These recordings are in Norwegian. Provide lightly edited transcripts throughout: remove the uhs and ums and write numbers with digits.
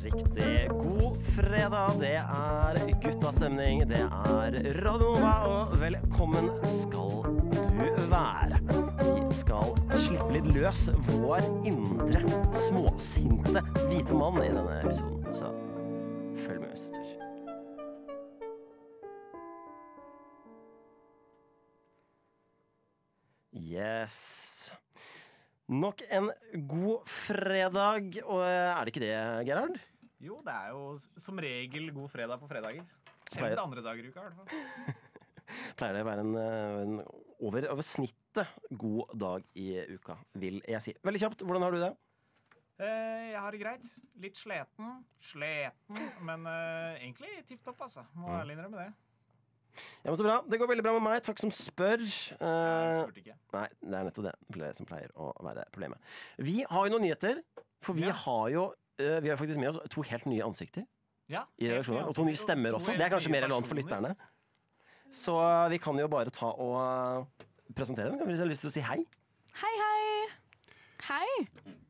riktig. God fredag, det er guttastemning, det er Radio Nova, og velkommen skal du være. Vi skal slippe litt løs vår indre, småsinte, hvite mann i denne episoden, så følg med hvis du tør. Yes. Nok en god fredag, og er det ikke det, Gerhard? Jo, det er jo som regel god fredag på fredager. Pleier- Eller andre dager i uka, i hvert fall. Pleier det å være en over snittet god dag i uka, vil jeg si. Veldig kjapt, hvordan har du det? Jeg har det greit. Litt sleten, men egentlig tipptopp, altså. Må ærlig innrømme det. Ja, men så bra. Det går veldig bra med meg. Takk som spør. Jeg spurte ikke. Nei, det er nettopp det. Flere som pleier å være problemet. Vi har jo noen nyheter, for vi Ja. har faktisk med oss to helt nye ansikter Ja, i redaksjonen, og to nye stemmer også. Det er kanskje mer relevant for lytterne. Så vi kan jo bare ta og presentere dem. Kan vi ha lyst til å si hei? Hei, hei. Hei.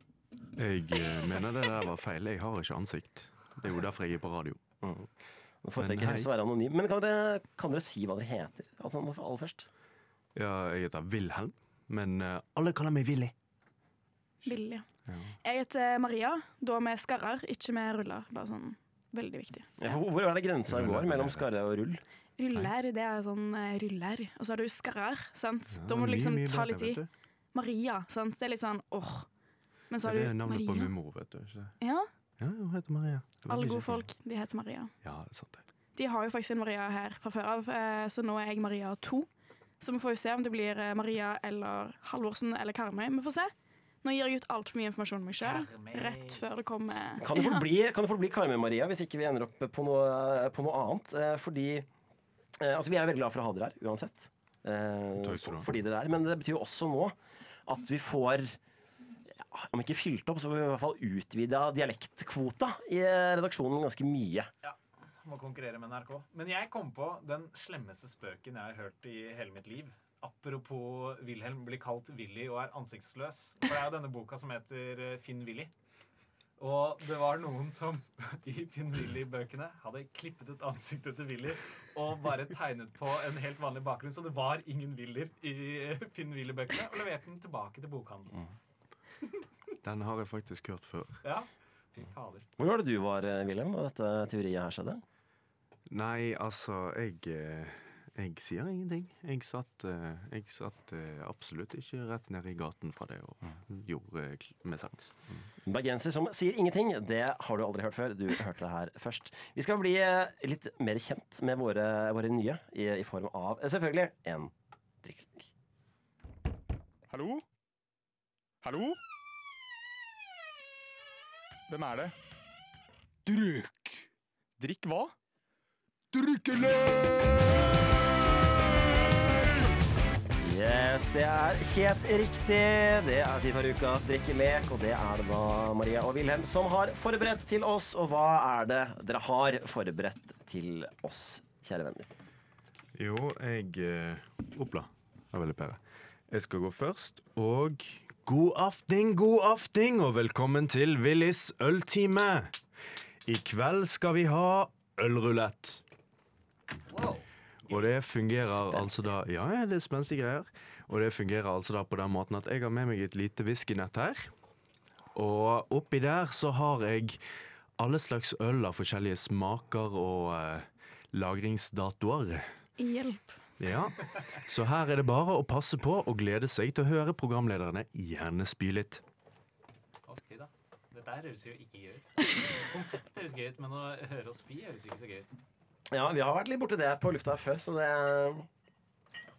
Jeg mener det der var feil. Jeg har ikke ansikt. Det er jo derfor jeg er på radio. Nå foretrekker Men jeg helst å være anonym. Men kan dere si hva dere heter? Altså, aller først. Ja, jeg heter Wilhelm, men alle kaller meg Willy. Vilje. Ja. Jeg heter Maria, da med skarrer, ikke med ruller. Bare sånn, veldig viktig. Ja, hvor er det grensa går mellom skarre og rull? Ruller, det er sånn ruller. Og så har du skarrer, sant? Ja, Da må du liksom mye ta bedre, litt tid. vet du. Maria, sant? Det er litt sånn, Men så har Det du er navnet på Maria. min mor, vet du. Ikke? Ja, Ja, hun heter Maria. Veldig alle gode kjekt. folk, de heter Maria. Ja, det er sant det. De har jo faktisk en Maria her fra før av, så nå er jeg Maria 2. Så vi får jo se om det blir Maria eller Halvorsen eller Karmøy. Vi får se. Nå gir jeg ut alt for mye informasjon om meg selv, Karmøy. rett før det kommer. Kan det fort bli Karmøy Maria hvis ikke vi ender opp på noe annet? Fordi altså vi er veldig glad for å ha dere her, uansett. Takk skal du ha. Fordi dere er. Men det betyr jo også nå at vi får, om ikke fylt opp, så får vi i hvert fall utvida dialektkvota i redaksjonen ganske mye. Må konkurrere med NRK. Men jeg kom på den slemmeste spøken jeg har hørt i hele mitt liv. Apropos Wilhelm blir kalt Willy og er ansiktsløs. For det er jo denne boka som heter Finn Willy. Og det var noen som i Finn Willy-bøkene hadde klippet ut ansiktet til Willy og bare tegnet på en helt vanlig bakgrunn. Så det var ingen Willer i Finn Willy-bøkene, og leverte den tilbake til bokhandelen. Den har jeg faktisk hørt før. Ja, fy fader. Hvor var det du var, Wilhelm, da dette teoriet her skjedde? Nei, altså, jeg sier ingenting. Jeg satt absolutt ikke rett ned i gaten fra det og gjorde med sangs. Bergenser som sier ingenting, det har du aldri hørt før. Du hørte det her først. Vi skal bli litt mer kjent med våre nye i form av, selvfølgelig, en drikkelek. Hallo? Hallo? Hvem er det? Drikk. Drikk hva? Drikkelek! Yes, det er helt riktig. Det er tid for ukas drikkelek, og det er det da Maria og Wilhelm som har forberedt til oss. Og hva er det dere har forberedt til oss, kjære venner? Jo, Opla, jeg vil pære. Jeg skal gå først, og god aften, og velkommen til Willys øltime. I kveld skal vi ha ølrulett. Wow. Og det fungerer Spenstig. altså da, ja, det er spenstige greier. Og det fungerer altså da på den måten at jeg har med meg et lite whiskynett her. Og oppi der så har jeg alle slags øl av forskjellige smaker og lagringsdatoer. Hjelp. Ja, så her er det bare å passe på og glede seg til å høre programlederne gjerne spy litt. Ok da. Dette her høres jo ikke gøy ut. Konseptet høres gøy ut, men å høre oss spy høres jo ikke så gøy ut. Ja, vi har vært litt borti det på lufta før, så det